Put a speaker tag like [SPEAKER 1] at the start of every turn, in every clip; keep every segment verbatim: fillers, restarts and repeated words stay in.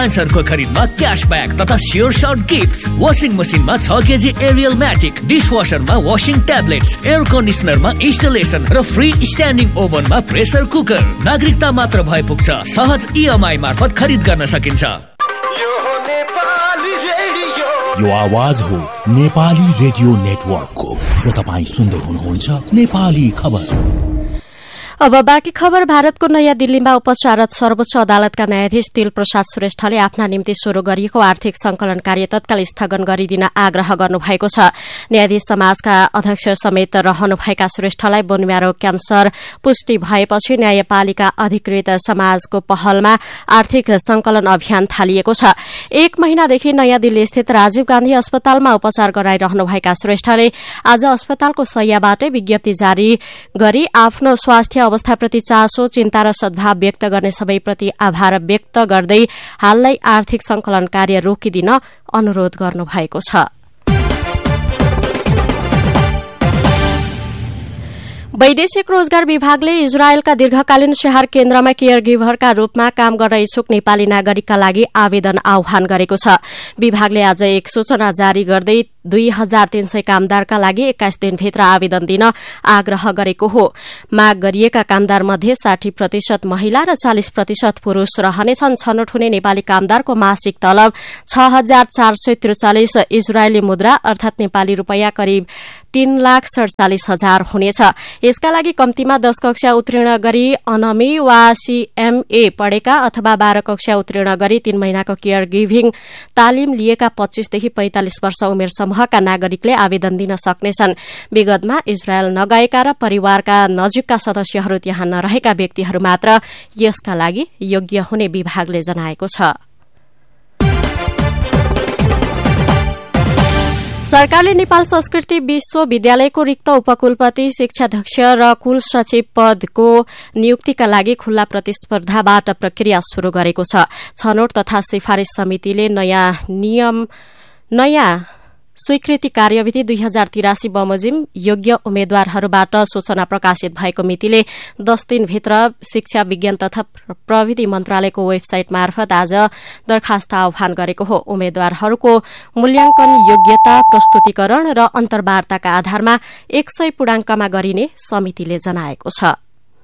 [SPEAKER 1] को खरिदमा क्याशब्याक तथा स्योर सर्ट गिफ्ट। वाशिङ मसिनमा छ KG Ariel म्याटिक, डिसवासरमा washing tablets, air कन्डिसनरमा installation र फ्री स्ट्यान्डिङ ओभनमा प्रेसर कुकर। नागरिकता मात्र भए पुग्छ। सहज इएमआई मार्फत खरिद गर्न सकिन्छ।
[SPEAKER 2] यो आवाज हो नेपाली रेडियो नेटवर्कको र तपाईँ सुन्दै हुनुहुन्छ नेपाली खबर।
[SPEAKER 3] अब बाँकी खबर। भारतको नयाँ दिल्लीमा उपचाररत सर्वोच्च अदालतका न्यायाधीश दिल प्रसाद श्रेष्ठले आफ्ना निम्ति शुरू गरिएको आर्थिक संकलन कार्य तत्काल स्थगन गरिदिन आग्रह गर्नुभएको छ। न्यायाधीश समाजका अध्यक्ष समेत रहनुभएका श्रेष्ठलाई बोनम्यारो क्यान्सर पुष्टि भएपछि न्यायपालिका अधिकृत समाजको पहलमा आर्थिक संकलन अभियान थालिएको छ। एक महिनादेखि नयाँ दिल्ली स्थित राजीव गान्धी अस्पतालमा उपचार गराइरहनुभएका श्रेष्ठले आज अस्पतालको शय्याबाटै विज्ञप्ति जारी गरी आफ्नो स्वास्थ्य अवस्थाप्रति चासो, चिन्ता र सद्भाव व्यक्त गर्ने सबैप्रति आभार व्यक्त गर्दै हाललाई आर्थिक संकलन कार्य रोकिदिन अनुरोध गर्नुभएको छ। वैदेशिक रोजगार विभागले इजरायलका दीर्घकालीन स्याहार केन्द्रमा केयर गिभरका रूपमा काम गर्न इच्छुक नेपाली नागरिकका लागि आवेदन आह्वान गरेको छ। विभागले आज एक सूचना जारी गर्दै दुई हजार तीन सय कामदारका लागि एक्काइस दिनभित्र आवेदन दिन आग्रह गरेको हो। माग गरिएका कामदार मध्ये साठी प्रतिशत महिला र चालिस प्रतिशत पुरूष रहनेछन्। छनौट हुने नेपाली कामदारको मासिक तलब छ हजार चार सय त्रिचालिस इजरायली मुद्रा अर्थात नेपाली रूपियाँ करिब तीन लाख सड़चालिस हजार हुनेछ। यसका लागि कम्तीमा दश कक्षा उत्तीर्ण गरी अनमी वा सीएमए पढेका अथवा बाह्र कक्षा उत्तीर्ण गरी तीन महिनाको केयर गिभिङ तालिम लिएका पच्चीसदेखि पैंतालिस वर्ष उमेर समूहका नागरिकले आवेदन दिन सक्नेछन्। विगतमा इजरायल नगएका र परिवारका नजिकका सदस्यहरू त्यहाँ नरहेका व्यक्तिहरू मात्र यसका लागि योग्य हुने विभागले जनाएको छ। सरकारले नेपाल संस्कृति विश्वविद्यालयको रिक्त उपकुलपति, शिक्षाध्यक्ष र कुल सचिव पदको नियुक्तिका लागि खुल्ला प्रतिस्पर्धाबाट प्रक्रिया शुरू गरेको छ। छनौट तथा सिफारिश समितिले नयाँ नियम नयाँ स्वीकृति कार्यविधि दुई हजार तिरासी बमोजिम योग्य उम्मेद्वारहरूबाट सूचना प्रकाशित भएको मितिले दस दिनभित्र शिक्षा विज्ञान तथा प्रविधि मन्त्रालयको वेबसाइट मार्फत आज दरखास्त आह्वान गरेको हो। उम्मेद्वारहरूको मूल्याङ्कन, योग्यता, प्रस्तुतिकरण र अन्तर्वार्ताका आधारमा एक सय पूर्णाङ्कमा गरिने समितिले जनाएको छ।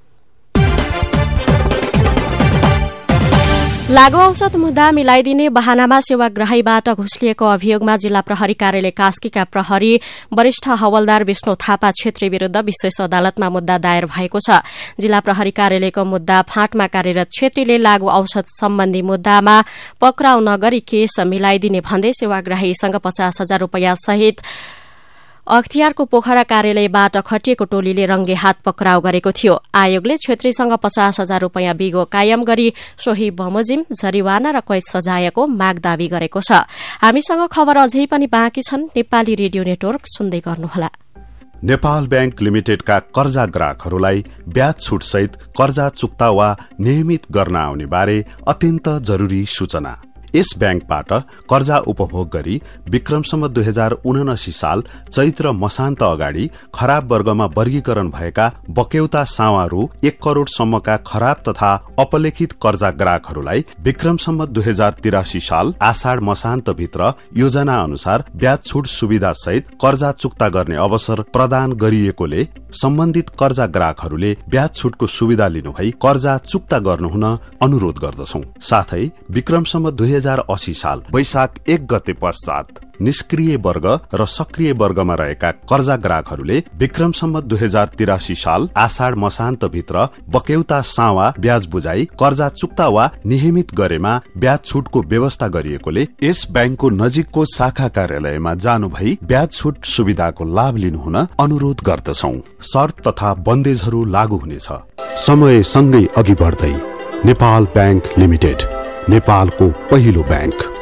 [SPEAKER 3] लागू औषध मुद्दा मिलाइदिने बहानामा सेवाग्राहीबाट घुस लिएको अभियोगमा जिल्ला प्रहरी कार्यालय कास्कीका प्रहरी वरिष्ठ हवलदार विष्णु थापा छेत्री विरूद्ध विशेष अदालतमा मुद्दा दायर भएको छ। जिल्ला प्रहरी कार्यालयको मुद्दा फाँटमा कार्यरत छेत्रीले लागू औषध सम्बन्धी मुद्दामा पक्राउ नगरी केस मिलाइदिने भन्दै सेवाग्राहीसँग पचास हजार रूपियाँ सहित अख्तियारको पोखरा कार्यालयबाट खटिएको टोलीले रंगे हात पक्राउ गरेको थियो। आयोगले छेत्रीसँग पचास हजार रूपियाँ बिगो कायम गरी सोही बमोजिम जरिवाना र कैद सजायको माग दावी गरेको छ। हामीसँग खबर अझै पनि बाँकी छन्। नेपाली रेडियो नेटवर्क सुन्दै गर्नुहोला।
[SPEAKER 4] नेपाल बैंक लिमिटेडका कर्जा ग्राहकहरूलाई ब्याज छुट सहित कर्जा चुक्ता वा नियमित गर्न आउने बारे अत्यन्त जरूरी सूचना। यस बैंकबाट कर्जा उपभोग गरी विक्रमसम्म दुई हजार उनासी साल चैत्र मसान्त अगाडि खराब वर्गमा वर्गीकरण भएका बक्यौता सावा रु एक करोड़ सम्मका खराब तथा अपलेखित कर्जा ग्राहकहरूलाई विक्रमसम्म दुई हजार तिरासी साल आषाढ़ मसान्त भित्र योजना अनुसार ब्याज छुट सुविधा सहित कर्जा चुक्ता गर्ने अवसर प्रदान गरिएकोले सम्बन्धित कर्जा ग्राहकहरूले ब्याज छुटको सुविधा लिनुभई कर्जा चुक्ता गर्नुहुन अनुरोध गर्दछौं। साथै विक्रमसम्म दुई हजार अस्सी साल वैशाख एक गते पश्चात निष्क्रिय वर्ग र सक्रिय वर्गमा रहेका कर्जा ग्राहकहरूले विक्रमसम्म दुई हजार तिरासी साल आषाढ़ मसान्त भित्र बक्यौता सावा ब्याज बुझाई कर्जा चुक्ता वा नियमित गरेमा ब्याज छुटको व्यवस्था गरिएकोले यस बैंकको नजिकको शाखा कार्यालयमा जानु भई ब्याज छुट सुविधाको लाभ लिनुहुन अनुरोध गर्दछौं। शर्त तथा बन्देजहरू लागू हुनेछ। समय सँगै अघि बढ्दै नेपाल बैंक लिमिटेड, नेपालको पहिलो बैंक।